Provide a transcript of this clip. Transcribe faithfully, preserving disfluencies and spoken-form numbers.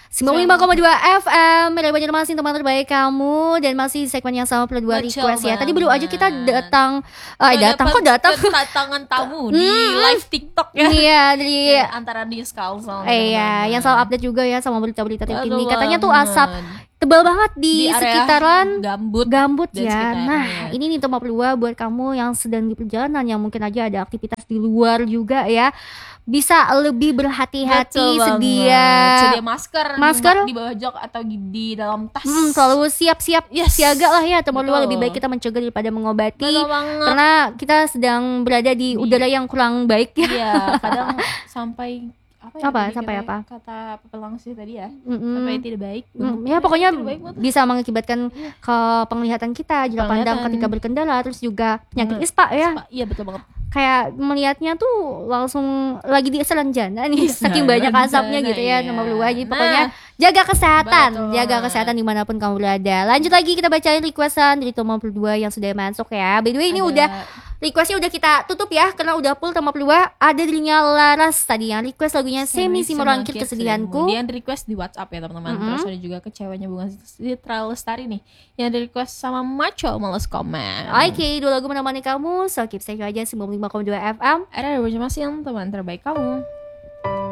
sembilan puluh lima koma dua F M Radio Banjarmasin, teman terbaik kamu. Dan masih segmen yang sama per dua request ya. Tadi baru aja kita datang eh datang kok datang kedatangan tamu di live TikTok ya. Iya, dari ya, antara News Kalsel. Eh ya, yang selalu update juga ya sama berita-berita terkini. Katanya tuh asap tebal banget di, di sekitaran gambut, gambut ya. sekitarnya. Nah, ini nih Tema Pelua buat kamu yang sedang di perjalanan, yang mungkin aja ada aktivitas di luar juga ya. Bisa lebih berhati-hati, sedia sedia masker, masker di, di bawah jok atau di, di dalam tas. Hmm, selalu siap-siap, yes. siaga lah ya. Tema Pelua, lebih baik kita mencegah daripada mengobati. Karena kita sedang berada di, di udara yang kurang baik ya. Iya, kadang sampai apa, ya, apa sampai apa kata pepelang sih tadi ya, mm-hmm. sampai tidak baik. Mm, ya pokoknya bisa mengakibatkan ke penglihatan kita, jarak pandang ketika berkendara, terus juga penyakit ispa ya. Iya betul banget. Kayak melihatnya tuh langsung lagi di selanjana nih, saking banyak asapnya gitu ya. Nama Pelua, jadi pokoknya jaga kesehatan, betul. jaga kesehatan dimanapun kamu berada. Lanjut lagi kita bacain requestan dari Tema Pelua yang sudah masuk ya. By the way ini Ada. udah requestnya udah kita tutup ya, karena udah full Tema Pelua. Ada dirinya Laras tadi yang request lagunya Semi Si Merangkir Kesedihanku. Kemudian request di WhatsApp ya teman-teman. Mm-hmm. Terus ada juga kecewanya Bunga Citra Lestari nih yang di request sama Macho Males Komen. Oke, okay, dua lagu menemani kamu. So keep stay aja sembilan puluh lima koma dua F M Radio Banjarmasin, teman terbaik kamu.